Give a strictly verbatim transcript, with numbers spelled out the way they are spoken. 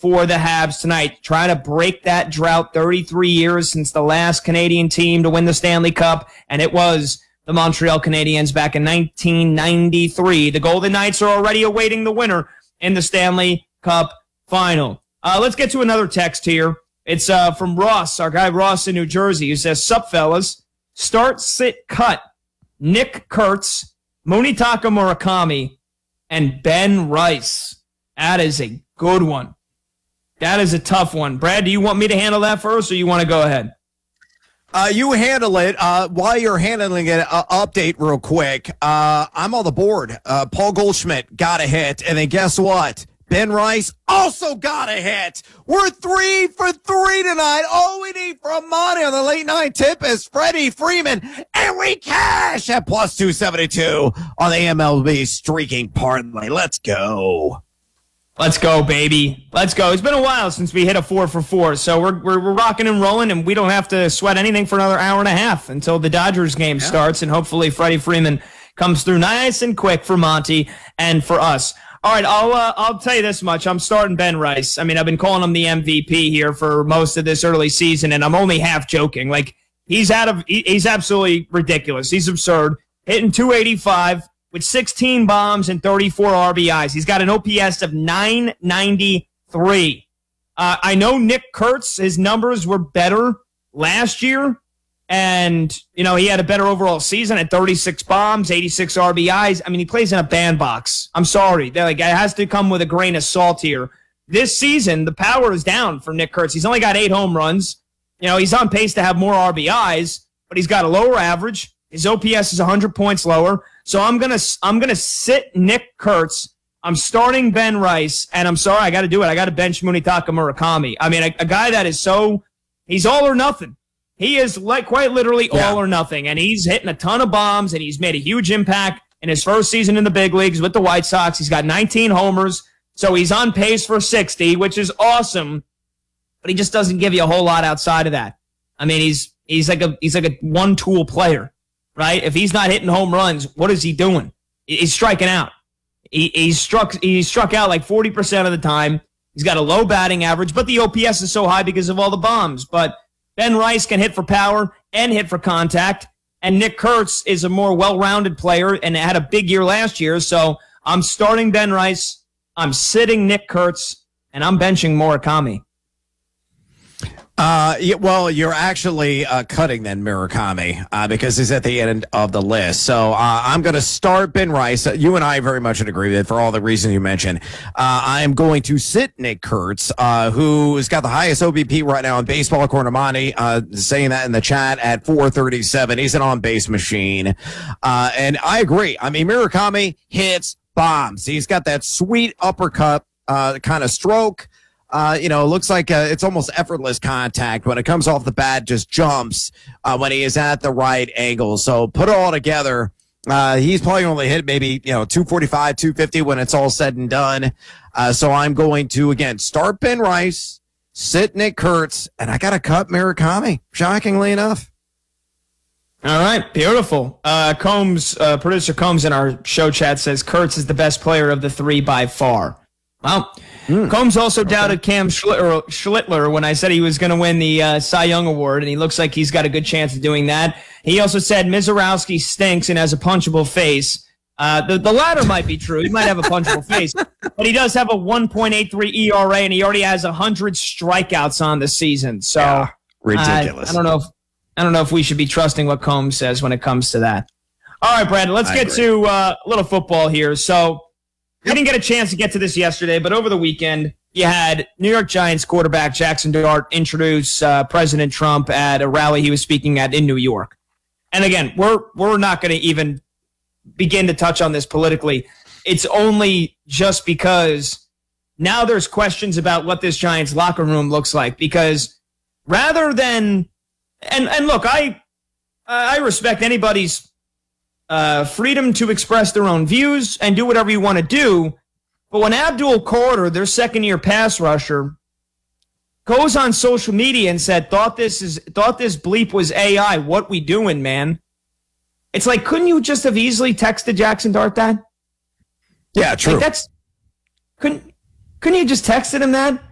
for the Habs tonight, trying to break that drought. thirty-three years since the last Canadian team to win the Stanley Cup, and it was the Montreal Canadiens back in nineteen ninety-three. The Golden Knights are already awaiting the winner in the Stanley Cup final. Uh, let's get to another text here. It's uh, from Ross, our guy Ross in New Jersey, who says, "Sup, fellas, start, sit, cut, Nick Kurtz, Munetaka Murakami, and Ben Rice." That is a good one. That is a tough one. Brad, do you want me to handle that first, or you want to go ahead? Uh, you handle it. Uh, while you're handling it, uh, update real quick. Uh, I'm on the board. Uh, Paul Goldschmidt got a hit, and then guess what? Ben Rice also got a hit. We're three for three tonight. All we need from Monty on the late night tip is Freddie Freeman, and we cash at plus two seventy-two on the M L B streaking parlay. Let's go. Let's go, baby. Let's go. It's been a while since we hit a four for four, so we're we're, we're rocking and rolling, and we don't have to sweat anything for another hour and a half until the Dodgers game yeah. starts, and hopefully Freddie Freeman comes through nice and quick for Monty and for us. All right, I'll uh, I'll tell you this much. I'm starting Ben Rice. I mean, I've been calling him the M V P here for most of this early season, and I'm only half joking. Like, he's out of he, he's absolutely ridiculous. He's absurd. Hitting two eighty-five with sixteen bombs and thirty-four R B Is. He's got an O P S of nine ninety-three. Uh, I know Nick Kurtz, his numbers were better last year. And, you know, he had a better overall season at thirty-six bombs, eighty-six R B Is. I mean, he plays in a bandbox. I'm sorry. They're like, it has to come with a grain of salt here. This season, the power is down for Nick Kurtz. He's only got eight home runs. You know, he's on pace to have more R B Is, but he's got a lower average. His O P S is one hundred points lower. So I'm going to I'm gonna sit Nick Kurtz. I'm starting Ben Rice, and I'm sorry, I got to do it. I got to bench Munetaka Murakami. I mean, a, a guy that is so, he's all or nothing. He is like quite literally yeah. all or nothing, and he's hitting a ton of bombs, and he's made a huge impact in his first season in the big leagues with the White Sox. He's got nineteen homers, so he's on pace for sixty, which is awesome, but he just doesn't give you a whole lot outside of that. I mean, he's he's like a he's like a one-tool player, right? If he's not hitting home runs, what is he doing? He's striking out. He he's struck he struck out like forty percent of the time. He's got a low batting average, but the O P S is so high because of all the bombs, but Ben Rice can hit for power and hit for contact, and Nick Kurtz is a more well-rounded player and had a big year last year, so I'm starting Ben Rice, I'm sitting Nick Kurtz, and I'm benching Murakami. Uh, yeah, well, you're actually uh, cutting then Murakami uh, because he's at the end of the list. So uh, I'm going to start Ben Rice. Uh, you and I very much would agree with it for all the reasons you mentioned. Uh, I am going to sit Nick Kurtz, uh, who has got the highest O B P right now in baseball, according to Monty, uh, saying that in the chat at four thirty-seven. He's an on-base machine. Uh, and I agree. I mean, Murakami hits bombs. He's got that sweet uppercut uh, kind of stroke. Uh, you know, it looks like uh, it's almost effortless contact. When it comes off the bat, just jumps uh, when he is at the right angle. So put it all together. Uh, he's probably only hit maybe, you know, two forty-five, two fifty when it's all said and done. Uh, so I'm going to, again, start Ben Rice, sit Nick Kurtz, and I got to cut Murakami, shockingly enough. All right, beautiful. Uh, Combs, uh, producer Combs in our show chat says Kurtz is the best player of the three by far. Well, mm. Combs also okay. doubted Cam Schlittler, Schlittler when I said he was going to win the uh, Cy Young Award, and he looks like he's got a good chance of doing that. He also said Mizorowski stinks and has a punchable face. Uh, the, the latter might be true. He might have a punchable face, but he does have a one point eight three E R A, and he already has one hundred strikeouts on the season. So yeah, ridiculous. Uh, I don't know if I don't know if we should be trusting what Combs says when it comes to that. All right, Brad, let's I get agree. to uh, a little football here. So we didn't get a chance to get to this yesterday, but over the weekend, you had New York Giants quarterback Jackson Dart introduce uh, President Trump at a rally he was speaking at in New York. And again, we're we're not going to even begin to touch on this politically. It's only just because now there's questions about what this Giants locker room looks like. Because rather than and and look, I I respect anybody's Uh, freedom to express their own views and do whatever you want to do. But when Abdul Carter, their second-year pass rusher, goes on social media and said, thought this is thought this bleep was A I, what we doing, man? It's like, couldn't you just have easily texted Jackson Dart that? Yeah, true. Like that's couldn't couldn't you just texted him that?